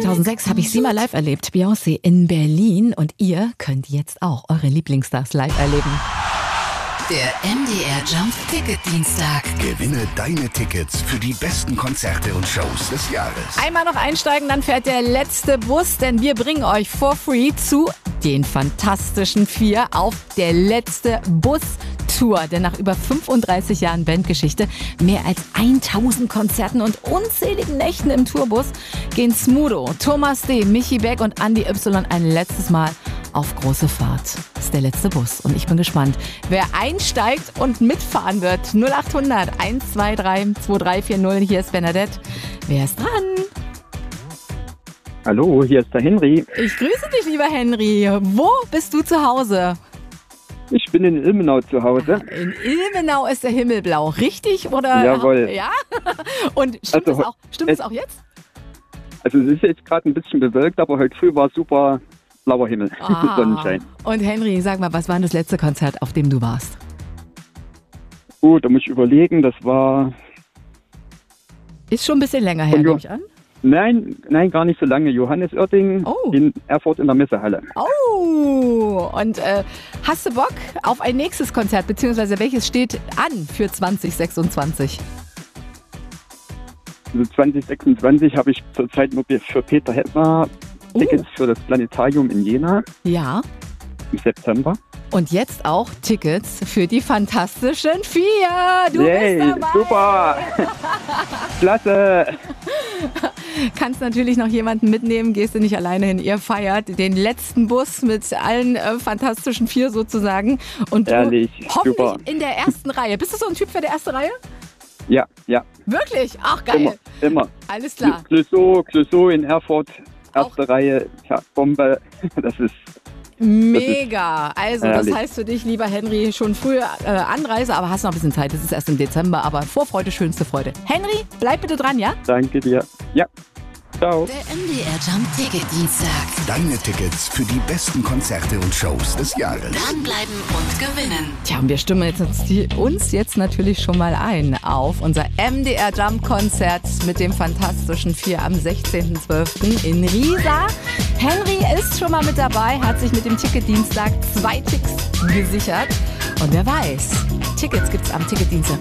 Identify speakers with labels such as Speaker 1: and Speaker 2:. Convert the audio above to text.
Speaker 1: 2006 habe ich sie mal live erlebt, Beyoncé in Berlin. Und ihr könnt jetzt auch eure Lieblingsstars live erleben.
Speaker 2: Der MDR Jump Ticket Dienstag.
Speaker 3: Gewinne deine Tickets für die besten Konzerte und Shows des Jahres.
Speaker 1: Einmal noch einsteigen, dann fährt der letzte Bus, denn wir bringen euch for free zu den Fantastischen Vier auf der letzte Bus-Tour. Denn nach über 35 Jahren Bandgeschichte, mehr als 1000 Konzerten und unzähligen Nächten im Tourbus gehen Smudo, Thomas D., Michi Beck und Andi Y. ein letztes Mal auf große Fahrt. Das ist der letzte Bus und ich bin gespannt, wer einsteigt und mitfahren wird. 0800 123 2340. Hier ist Bernadette. Wer ist dran?
Speaker 4: Hallo, hier ist der Henry.
Speaker 1: Ich grüße dich, lieber Henry. Wo bist du zu Hause?
Speaker 4: Ich bin in Ilmenau zu Hause.
Speaker 1: In Ilmenau ist der Himmel blau, richtig? Oder?
Speaker 4: Jawohl.
Speaker 1: Ja? Und stimmt es auch jetzt?
Speaker 4: Also es ist jetzt gerade ein bisschen bewölkt, aber heute früh war super blauer Himmel, Sonnenschein.
Speaker 1: Und Henry, sag mal, was war das letzte Konzert, auf dem du warst?
Speaker 4: Da muss ich überlegen, das war...
Speaker 1: Ist schon ein bisschen länger her, nehme ich an?
Speaker 4: Nein, gar nicht so lange. Johannes Oerding in Erfurt in der Messehalle.
Speaker 1: Oh, und hast du Bock auf ein nächstes Konzert, beziehungsweise welches steht an für 2026?
Speaker 4: Also 2026 habe ich zurzeit nur für Peter Hettner Tickets für das Planetarium in Jena.
Speaker 1: Ja.
Speaker 4: Im September.
Speaker 1: Und jetzt auch Tickets für die Fantastischen Vier. Du
Speaker 4: Yay,
Speaker 1: bist dabei.
Speaker 4: Super. Klasse.
Speaker 1: Kannst natürlich noch jemanden mitnehmen, gehst du nicht alleine hin. Ihr feiert den letzten Bus mit allen Fantastischen Vier sozusagen. Und
Speaker 4: ehrlich,
Speaker 1: du hoffentlich
Speaker 4: super.
Speaker 1: In der ersten Reihe. Bist du so ein Typ für die erste Reihe?
Speaker 4: Ja.
Speaker 1: Wirklich? Ach, geil.
Speaker 4: Immer.
Speaker 1: Alles klar.
Speaker 4: Clouseau in Erfurt, erste Reihe, ja, Bombe. Das ist...
Speaker 1: Mega. Also
Speaker 4: herrlich.
Speaker 1: Das heißt für dich, lieber Henry, schon frühe Anreise, aber hast noch ein bisschen Zeit. Es ist erst im Dezember, aber Vorfreude, schönste Freude. Henry, bleib bitte dran, ja?
Speaker 4: Danke dir. Ja. Ciao.
Speaker 2: Der MDR Jump Ticket Dienstag.
Speaker 3: Deine Tickets für die besten Konzerte und Shows des Jahres.
Speaker 2: Dranbleiben und gewinnen.
Speaker 1: Tja, und wir stimmen uns jetzt natürlich schon mal ein auf unser MDR Jump Konzert mit dem Fantastischen Vier am 16.12. in Riesa. Henry ist schon mal mit dabei, hat sich mit dem Ticketdienstag 2 Ticks gesichert. Und wer weiß, Tickets gibt's am Ticketdienstag